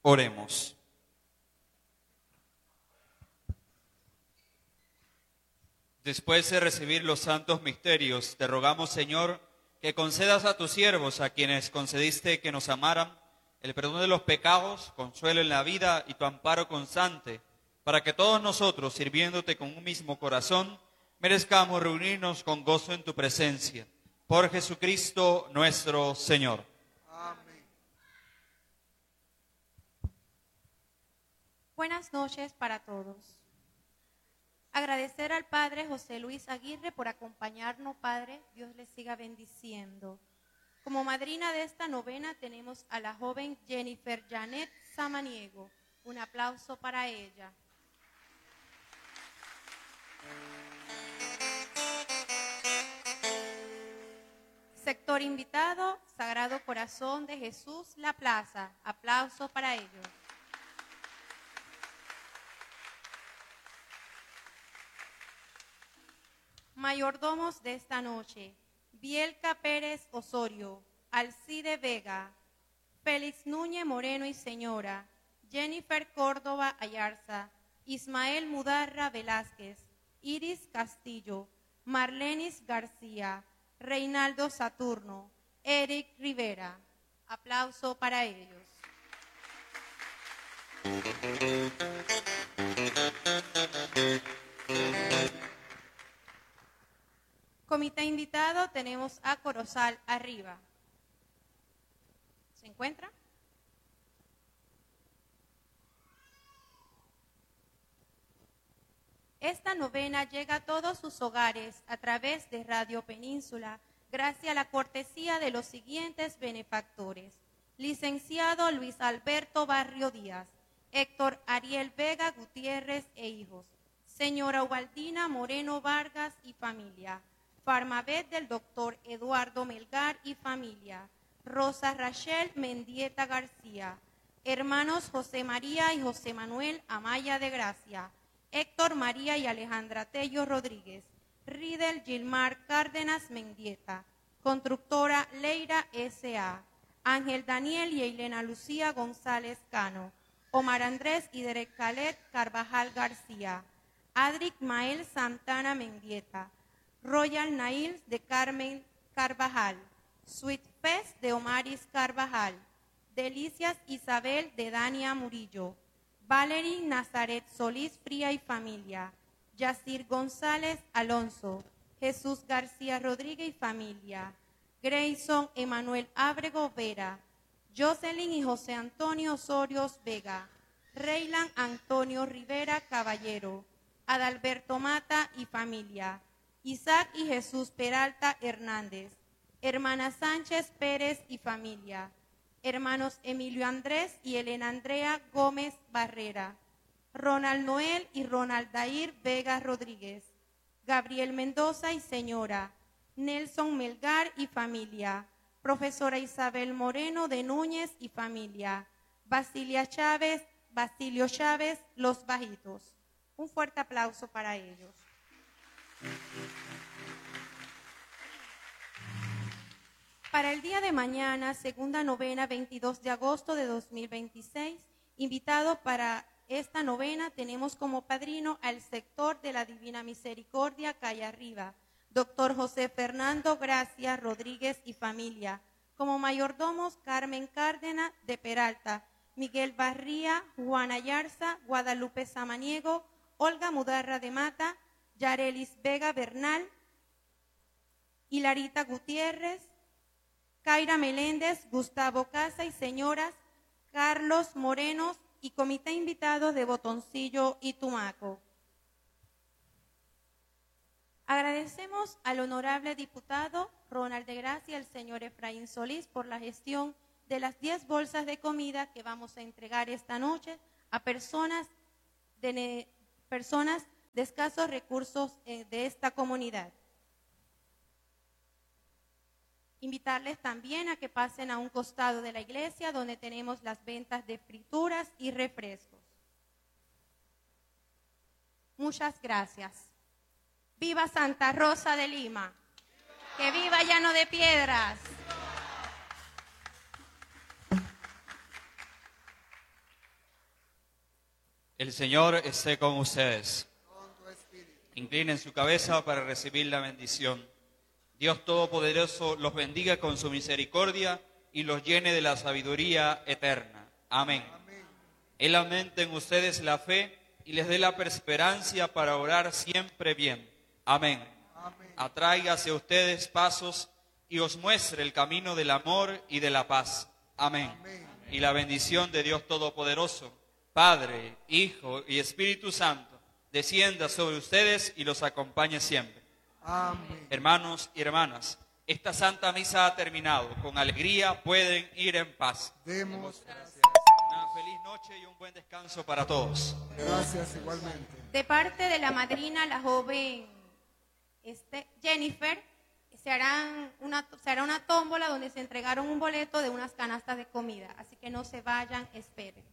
Oremos. Después de recibir los santos misterios, te rogamos, Señor, que concedas a tus siervos, a quienes concediste que nos amaran, el perdón de los pecados, consuelo en la vida y tu amparo constante, para que todos nosotros, sirviéndote con un mismo corazón, merezcamos reunirnos con gozo en tu presencia. Por Jesucristo nuestro Señor. Amén. Buenas noches para todos. Agradecer al Padre José Luis Aguirre por acompañarnos, Padre. Dios les siga bendiciendo. Como madrina de esta novena tenemos a la joven Jennifer Janet Samaniego. Un aplauso para ella. Sector invitado, Sagrado Corazón de Jesús, La Plaza. Aplauso para ellos. Mayordomos de esta noche: Bielka Pérez Osorio, Alcide Vega, Félix Núñez Moreno y señora, Jennifer Córdoba Ayarza, Ismael Mudarra Velázquez, Iris Castillo, Marlenis García, Reinaldo Saturno, Eric Rivera. Aplauso para ellos. Comité invitado, tenemos a Corozal arriba. ¿Se encuentra? Esta novena llega a todos sus hogares a través de Radio Península, gracias a la cortesía de los siguientes benefactores: licenciado Luis Alberto Barrio Díaz, Héctor Ariel Vega Gutiérrez e hijos, señora Ubaldina Moreno Vargas y familia, Farmavet del doctor Eduardo Melgar y familia, Rosa Rachel Mendieta García, hermanos José María y José Manuel Amaya de Gracia, Héctor María y Alejandra Tello Rodríguez, Ridel Gilmar Cárdenas Mendieta, constructora Leira S.A., Ángel Daniel y Elena Lucía González Cano, Omar Andrés y Derek Calet Carvajal García, Adric Mael Santana Mendieta, Royal Nails de Carmen Carvajal, Sweet Fest de Omaris Carvajal, Delicias Isabel de Dania Murillo, Valerie Nazaret Solís Fría y familia, Yacir González Alonso, Jesús García Rodríguez y familia, Grayson Emanuel Ábrego Vera, Jocelyn y José Antonio Osorios Vega, Reylan Antonio Rivera Caballero, Adalberto Mata y familia, Isaac y Jesús Peralta Hernández, hermana Sánchez Pérez y familia, hermanos Emilio Andrés y Elena Andrea Gómez Barrera, Ronald Noel y Ronald Dair Vega Rodríguez, Gabriel Mendoza y señora, Nelson Melgar y familia, profesora Isabel Moreno de Núñez y familia, Basilio Chávez, Los Bajitos. Un fuerte aplauso para ellos. Para el día de mañana, segunda novena, 22 de agosto de 2026, invitado para esta novena tenemos como padrino al sector de la Divina Misericordia, calle arriba, doctor José Fernando Gracia Rodríguez y familia. Como mayordomos, Carmen Cárdenas de Peralta, Miguel Barría, Juana Yarza, Guadalupe Samaniego, Olga Mudarra de Mata, Yarelis Vega Bernal, Hilarita Gutiérrez, Kaira Meléndez, Gustavo Casa y señoras, Carlos Morenos y comité invitado de Botoncillo y Tumaco. Agradecemos al honorable diputado Ronald de Gracia y al señor Efraín Solís por la gestión de las 10 bolsas de comida que vamos a entregar esta noche a personas de escasos recursos de esta comunidad. Invitarles también a que pasen a un costado de la iglesia donde tenemos las ventas de frituras y refrescos. Muchas gracias. ¡Viva Santa Rosa de Lima! ¡Que viva Llano de Piedras! El Señor esté con ustedes. Inclinen su cabeza para recibir la bendición. Dios Todopoderoso los bendiga con su misericordia y los llene de la sabiduría eterna. Amén. Él aumente en ustedes la fe y les dé la perseverancia para orar siempre bien. Amén. Atraiga hacia ustedes pasos y os muestre el camino del amor y de la paz. Amén. Y la bendición de Dios Todopoderoso, Padre, Hijo y Espíritu Santo, descienda sobre ustedes y los acompañe siempre. Amén. Hermanos y hermanas, esta Santa Misa ha terminado. Con alegría pueden ir en paz. Demos gracias. Una feliz noche y un buen descanso para todos. Gracias igualmente. De parte de la madrina, la joven Jennifer, se hará una tómbola donde se entregaron un boleto de unas canastas de comida. Así que no se vayan, esperen.